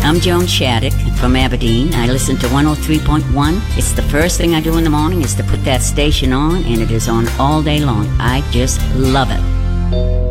I'm Joan Shattuck from Aberdeen. I listen to 103.1. It's the first thing I do in the morning is to put that station on, and it is on all day long. I just love it.